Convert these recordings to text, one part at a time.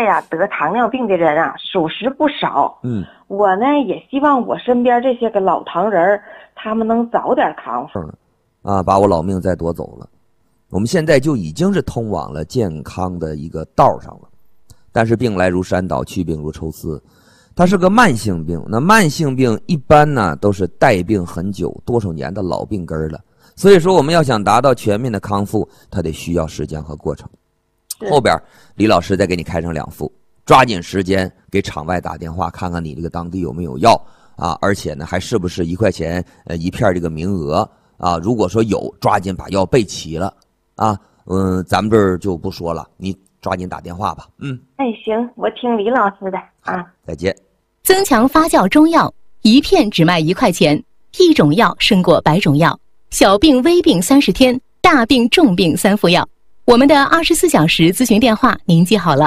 呀，得糖尿病的人啊，属实不少。我呢也希望我身边这些个老糖人，他们能早点康复。 把我老命再夺走了。我们现在就已经是通往了健康的一个道上了，但是病来如山倒，去病如抽丝，它是个慢性病。那慢性病一般呢都是带病很久，多少年的老病根了。所以说我们要想达到全面的康复，它得需要时间和过程。后边李老师再给你开上2副，抓紧时间给场外打电话，看看你这个当地有没有药啊，而且呢还是不是1块钱一片这个名额啊？如果说有，抓紧把药备齐了啊。咱们这儿就不说了，你抓紧打电话吧。 行，我听李老师的啊。 再见。 增强发酵中药，一片只卖1块钱，一种药胜过100种药。小病微病30天，大病重病3副药。我们的24小时咨询电话您记好了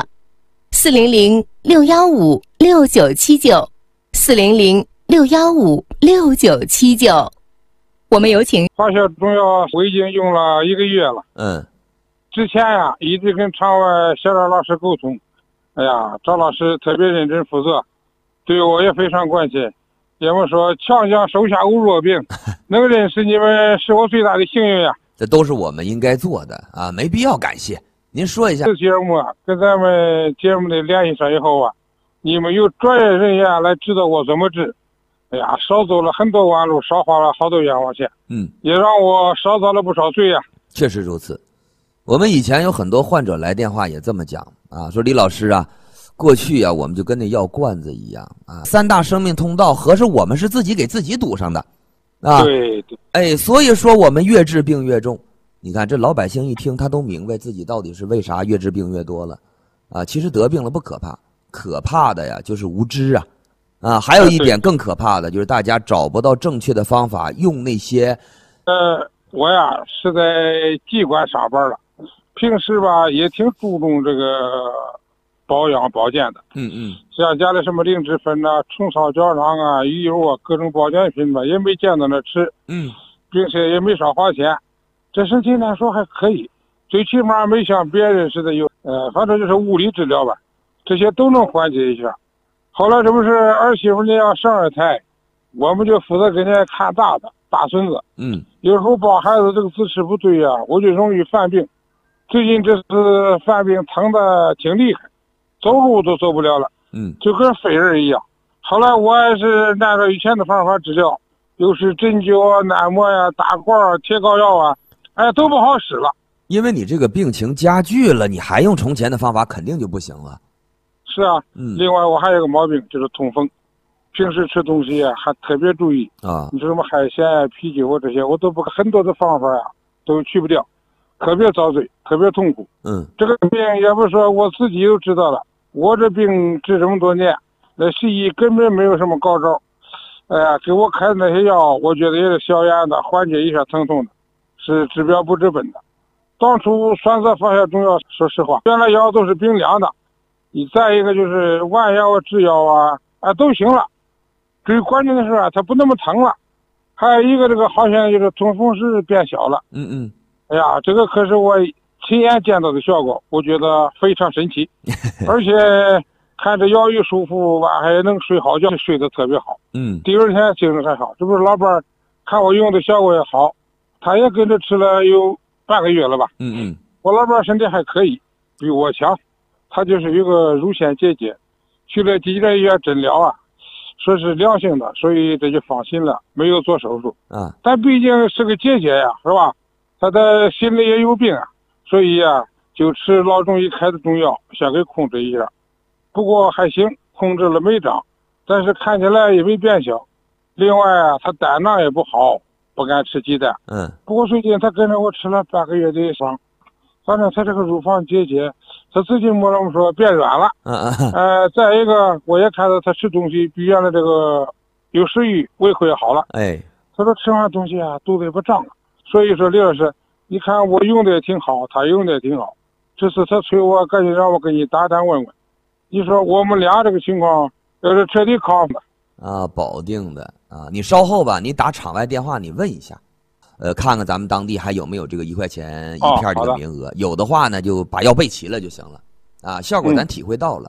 ，400-615-6979，400-615-6979。我们有请。 发酵中药我已经用了1个月了。之前呀一直跟场外小赵老师沟通，赵老师特别认真负责，对我也非常关心。也么说强将手下无弱兵，能认识你们是我最大的幸运呀。 这都是我们应该做的啊，没必要感谢。您说一下。 这节目啊，跟咱们节目的联系上以后啊，你们有专业人员来指导我怎么治，少走了很多弯路，少花了好多冤枉钱。也让我少遭了不少罪呀。 确实如此。我们以前有很多患者来电话也这么讲啊，说李老师啊，过去啊我们就跟那药罐子一样啊，3大生命通道合着我们是自己给自己堵上的啊。 对。 所以说我们越治病越重。你看这老百姓一听他都明白自己到底是为啥越治病越多了啊。其实得病了不可怕，可怕的呀就是无知啊。还有一点更可怕的就是大家找不到正确的方法，用那些我呀是在机关上班了，平时吧也挺注重这个保养保健的。像家里什么灵芝粉啊、虫草胶囊啊、鱼油啊，各种保健品吧也没见到那吃。并且也没少花钱，这身体来说还可以，最起码没像别人似的有反正就是物理治疗吧，这些都能缓解一下。后来这不是儿媳妇呢要生2胎，我们就负责给人家看大孙子。有时候抱孩子这个姿势不对呀，我就容易犯病。最近这次犯病疼的挺厉害，走路都走不了了，就跟废人一样。后来我还是按照以前的方法治疗，又是针灸啊、按摩呀、打罐啊、贴膏药啊，都不好使了。 因为你这个病情加剧了，你还用从前的方法肯定就不行了。 是啊。另外我还有个毛病就是痛风，平时吃东西还特别注意啊。你说什么海鲜啊、啤酒啊这些，我都不很多的方法都去不掉，特别遭罪，特别痛苦。这个病也不说我自己都知道了，我这病治这么多年，那西医根本没有什么高招。给我开的那些药，我觉得也是消炎的，缓解一下疼痛的，是治标不治本的。当初选择发酵中药，说实话，原来药都是冰凉的，你再一个就是丸药啊、制药都行了，最关键的是它不那么疼了。还有一个这个好像就是痛风是变小了。这个可是我亲眼见到的效果，我觉得非常神奇。而且看着药一舒服吧，还能睡好觉，睡得特别好。第二天精神还好。这不是老伴看我用的效果也好，他也跟着吃了有半个月了吧。我老伴身体还可以，比我强。他就是有个乳腺结节，去了几家医院诊疗说是良性的，所以这就放心了，没有做手术。但毕竟是个结节呀，是吧？他的心里也有病所以就吃老中医开的中药，想给控制一下。不过还行，控制了没长，但是看起来也没变小。另外他胆囊也不好，不敢吃鸡蛋。不过最近他跟着我吃了半个月的方，反正他这个乳房结节，他自己摸了说变软了。再一个我也看到他吃东西比原来这个有食欲，胃口也好了。他说吃完东西肚子也不胀了。所以说李老师，你看我用的也挺好，他用的也挺好，这次他催我赶紧让我给你打单问问，你说我们俩这个情况要是彻底康复保定的你稍后吧，你打场外电话你问一下，看看咱们当地还有没有这个1块钱一片这个名额，有的话呢就把药备齐了就行了效果咱体会到了。